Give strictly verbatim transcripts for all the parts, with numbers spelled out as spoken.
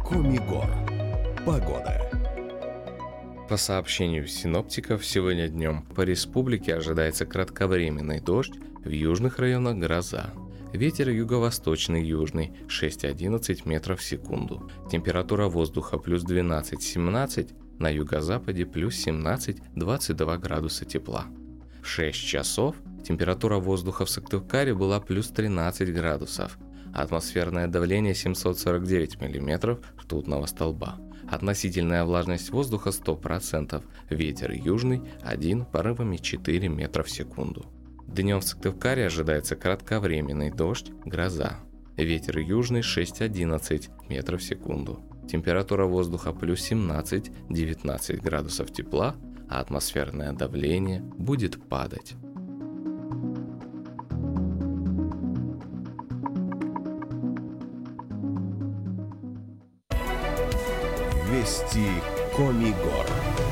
Комигор. Погода. По сообщению синоптиков, сегодня днем по республике ожидается кратковременный дождь, в южных районах гроза. Ветер юго-восточный южный шесть-одиннадцать метров в секунду. Температура воздуха плюс двенадцать-семнадцать, на юго-западе плюс семнадцать-двадцать два градуса тепла. В шесть часов температура воздуха в Сыктывкаре была плюс тринадцать градусов. Атмосферное давление семьсот сорок девять миллиметров ртутного столба. Относительная влажность воздуха сто процентов. Ветер южный один, порывами четыре метра в секунду. Днем в Сыктывкаре ожидается кратковременный дождь, гроза. Ветер южный шесть-одиннадцать метров в секунду. Температура воздуха плюс семнадцать-девятнадцать градусов тепла, а атмосферное давление будет падать. Вести Комигор.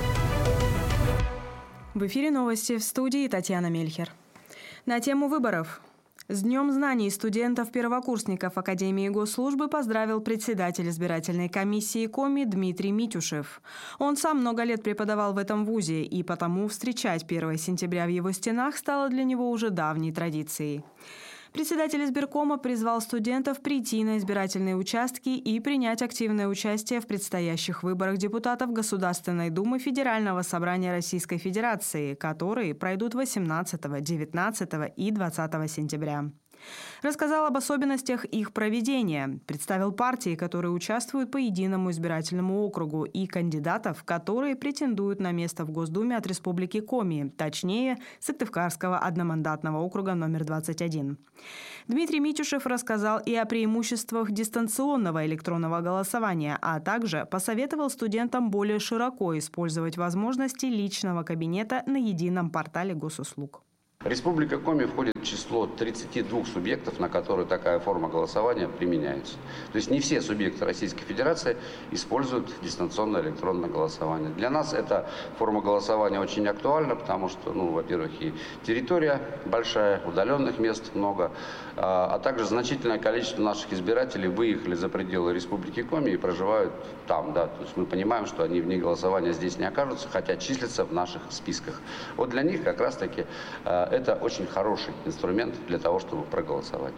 В эфире новости, в студии Татьяна Мельхер. На тему выборов. С Днем знаний студентов-первокурсников Академии госслужбы поздравил председатель избирательной комиссии Коми Дмитрий Митюшев. Он сам много лет преподавал в этом вузе, и потому встречать первое сентября в его стенах стало для него уже давней традицией. Председатель избиркома призвал студентов прийти на избирательные участки и принять активное участие в предстоящих выборах депутатов Государственной Думы Федерального собрания Российской Федерации, которые пройдут восемнадцатого, девятнадцатого и двадцатого сентября. Рассказал об особенностях их проведения, представил партии, которые участвуют по единому избирательному округу, и кандидатов, которые претендуют на место в Госдуме от Республики Коми, точнее, Сыктывкарского одномандатного округа номер двадцать один. Дмитрий Митюшев рассказал и о преимуществах дистанционного электронного голосования, а также посоветовал студентам более широко использовать возможности личного кабинета на едином портале госуслуг. Республика Коми входит в число тридцати двух субъектов, на которые такая форма голосования применяется. То есть не все субъекты Российской Федерации используют дистанционное электронное голосование. Для нас эта форма голосования очень актуальна, потому что, ну, во-первых, и территория большая, удаленных мест много, а также значительное количество наших избирателей выехали за пределы Республики Коми и проживают там. Да. То есть мы понимаем, что они вне голосования здесь не окажутся, хотя числятся в наших списках. Вот для них как раз-таки это очень хороший инструмент для того, чтобы проголосовать.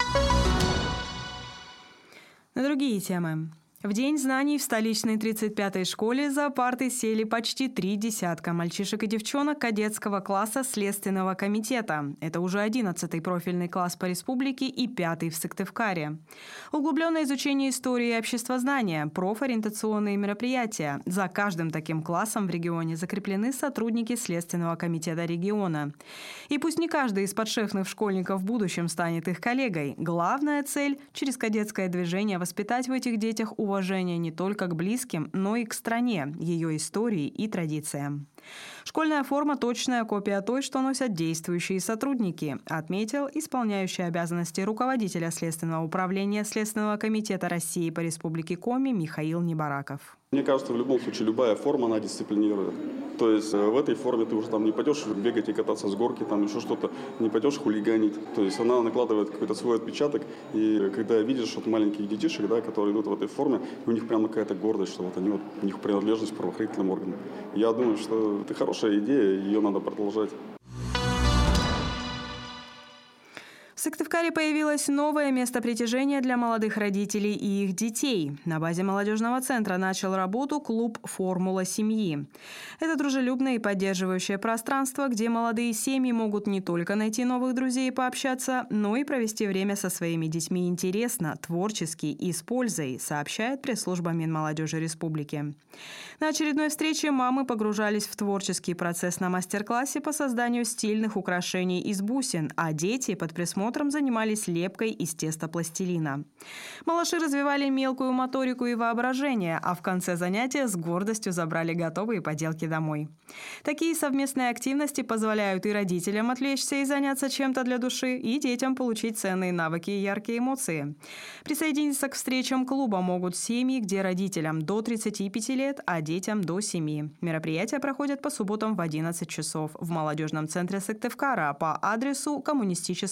На другие темы. В День знаний в столичной тридцать пятой школе за парты сели почти три десятка мальчишек и девчонок кадетского класса Следственного комитета. Это уже одиннадцатый профильный класс по республике и пятый в Сыктывкаре. Углубленное изучение истории и обществознания, профориентационные мероприятия. За каждым таким классом в регионе закреплены сотрудники Следственного комитета региона. И пусть не каждый из подшефных школьников в будущем станет их коллегой, главная цель – через кадетское движение воспитать в этих детях уважение уважение не только к близким, но и к стране, ее истории и традициям. Школьная форма – точная копия той, что носят действующие сотрудники, отметил исполняющий обязанности руководителя Следственного управления Следственного комитета России по Республике Коми Михаил Небараков. Мне кажется, в любом случае любая форма, она дисциплинирует. То есть в этой форме ты уже там не пойдешь бегать и кататься с горки, там еще что-то, не пойдешь хулиганить. То есть она накладывает какой-то свой отпечаток. И когда видишь вот маленьких детишек, да, которые идут в этой форме, у них прямо какая-то гордость, что вот они вот, у них принадлежность к правоохранительным органам. Я думаю, что это хорошая идея, ее надо продолжать. В Сыктывкаре появилось новое место притяжения для молодых родителей и их детей. На базе молодежного центра начал работу клуб «Формула семьи». Это дружелюбное и поддерживающее пространство, где молодые семьи могут не только найти новых друзей и пообщаться, но и провести время со своими детьми интересно, творчески и с пользой, сообщает пресс-служба Минмолодежи Республики. На очередной встрече мамы погружались в творческий процесс на мастер-классе по созданию стильных украшений из бусин, а дети под присмотром занимались лепкой из теста пластилина. Малыши развивали мелкую моторику и воображение, а в конце занятия с гордостью забрали готовые поделки домой. Такие совместные активности позволяют и родителям отвлечься и заняться чем-то для души, и детям получить ценные навыки и яркие эмоции. Присоединиться к встречам клуба могут семьи, где родителям до тридцати пяти лет, а детям до семи. Мероприятия проходят по субботам в одиннадцать часов в молодежном центре Сыктывкара по адресу Коммунистическая, дом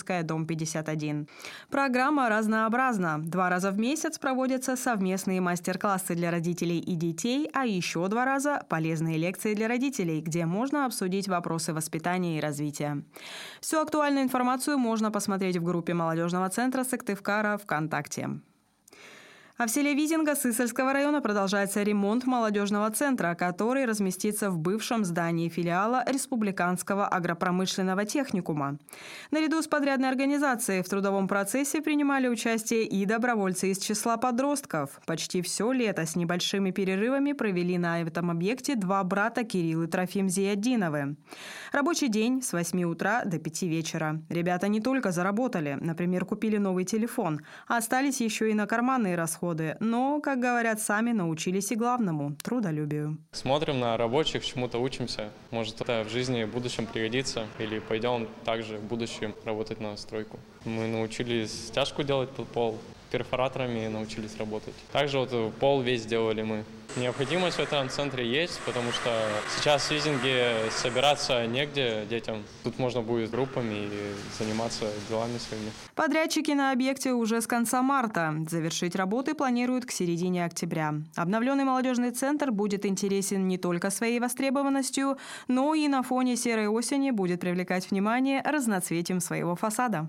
Дом пятьдесят один. Программа разнообразна. Два раза в месяц проводятся совместные мастер-классы для родителей и детей, а еще два раза – полезные лекции для родителей, где можно обсудить вопросы воспитания и развития. Всю актуальную информацию можно посмотреть в группе молодежного центра Сыктывкара ВКонтакте. А в селе Визинга Сысольского района продолжается ремонт молодежного центра, который разместится в бывшем здании филиала Республиканского агропромышленного техникума. Наряду с подрядной организацией в трудовом процессе принимали участие и добровольцы из числа подростков. Почти все лето с небольшими перерывами провели на этом объекте два брата Кирилл и Трофим Зияддиновы. Рабочий день с восьми утра до пяти вечера. Ребята не только заработали, например, купили новый телефон, а остались еще и на карманные расходы. Но, как говорят сами, научились и главному – трудолюбию. Смотрим на рабочих, чему-то учимся. Может, это в жизни в будущем пригодится. Или пойдем также в будущем работать на стройку. Мы научились стяжку делать под пол, перфораторами научились работать. Также вот пол весь делали мы. Необходимость в этом центре есть, потому что сейчас в Визинге собираться негде детям. Тут можно будет группами заниматься делами своими. Подрядчики на объекте уже с конца марта. Завершить работы планируют к середине октября. Обновленный молодежный центр будет интересен не только своей востребованностью, но и на фоне серой осени будет привлекать внимание разноцветием своего фасада.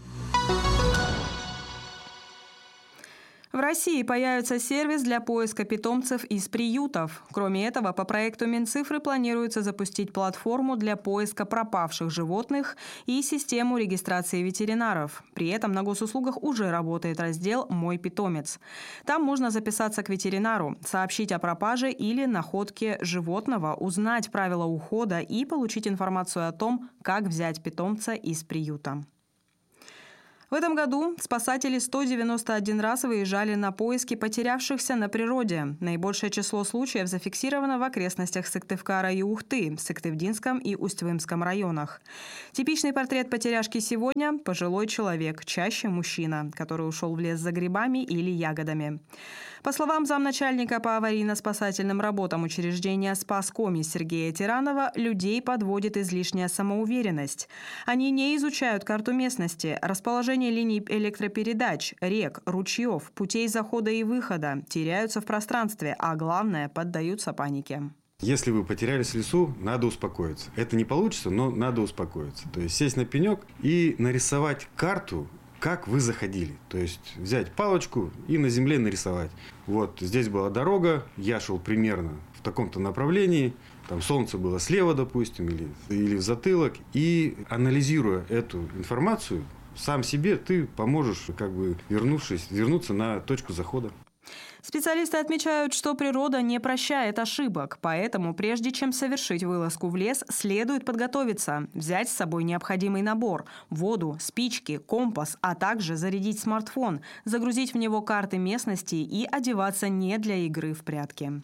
В России появится сервис для поиска питомцев из приютов. Кроме этого, по проекту Минцифры планируется запустить платформу для поиска пропавших животных и систему регистрации ветеринаров. При этом на госуслугах уже работает раздел «Мой питомец». Там можно записаться к ветеринару, сообщить о пропаже или находке животного, узнать правила ухода и получить информацию о том, как взять питомца из приюта. В этом году спасатели сто девяносто один раз выезжали на поиски потерявшихся на природе. Наибольшее число случаев зафиксировано в окрестностях Сыктывкара и Ухты, Сыктывдинском и Усть-Вымском районах. Типичный портрет потеряшки сегодня – пожилой человек, чаще мужчина, который ушел в лес за грибами или ягодами. По словам замначальника по аварийно-спасательным работам учреждения «Спас-Коми» Сергея Тиранова, людей подводит излишняя самоуверенность. Они не изучают карту местности, расположение линий электропередач, рек, ручьев, путей захода и выхода, теряются в пространстве, а главное – поддаются панике. Если вы потерялись в лесу, надо успокоиться. Это не получится, но надо успокоиться. То есть сесть на пенек и нарисовать карту, как вы заходили. То есть взять палочку и на земле нарисовать. Вот здесь была дорога, я шел примерно в таком-то направлении. Там солнце было слева, допустим, или, или в затылок. И анализируя эту информацию, сам себе ты поможешь, как бы вернувшись, вернуться на точку захода. Специалисты отмечают, что природа не прощает ошибок, поэтому прежде чем совершить вылазку в лес, следует подготовиться, взять с собой необходимый набор – воду, спички, компас, а также зарядить смартфон, загрузить в него карты местности и одеваться не для игры в прятки.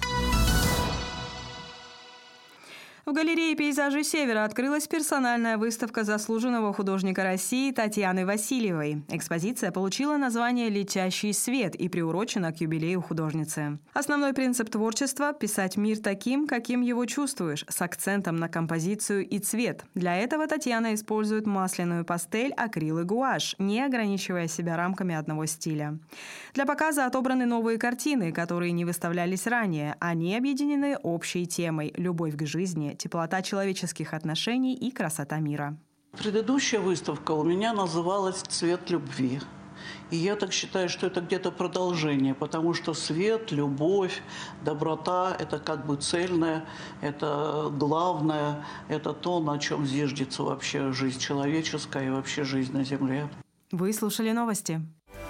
В галерее «Пейзажи Севера» открылась персональная выставка заслуженного художника России Татьяны Васильевой. Экспозиция получила название «Летящий свет» и приурочена к юбилею художницы. Основной принцип творчества – писать мир таким, каким его чувствуешь, с акцентом на композицию и цвет. Для этого Татьяна использует масляную пастель, акрил и гуашь, не ограничивая себя рамками одного стиля. Для показа отобраны новые картины, которые не выставлялись ранее. Они объединены общей темой – любовь к жизни, теплота человеческих отношений и красота мира. Предыдущая выставка у меня называлась «Цвет любви». И я так считаю, что это где-то продолжение, потому что свет, любовь, доброта – это как бы цельное, это главное, это то, на чем зиждется вообще жизнь человеческая и вообще жизнь на Земле. Вы слушали новости.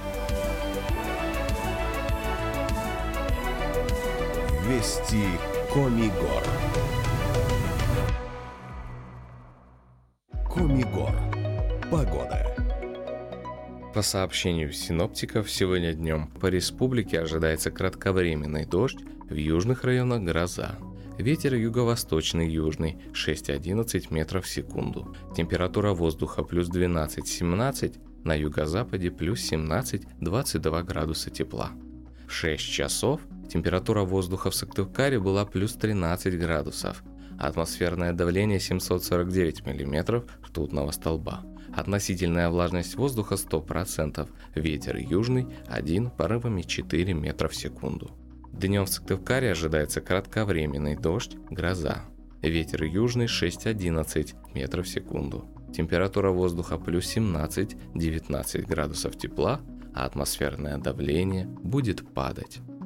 Вести Комигор. Комигор. Погода. По сообщению синоптиков, сегодня днем по республике ожидается кратковременный дождь, в южных районах гроза. Ветер юго-восточный южный шесть-одиннадцать метров в секунду. Температура воздуха плюс двенадцать-семнадцать, на юго-западе плюс семнадцать-двадцать два градуса тепла. В шесть часов температура воздуха в Сыктывкаре была плюс тринадцать градусов. Атмосферное давление семьсот сорок девять миллиметров ртутного столба. Относительная влажность воздуха сто процентов. Ветер южный один, порывами четыре метра в секунду. Днем в Сыктывкаре ожидается кратковременный дождь, гроза. Ветер южный шесть-одиннадцать метров в секунду. Температура воздуха плюс семнадцать-девятнадцать градусов тепла, а атмосферное давление будет падать.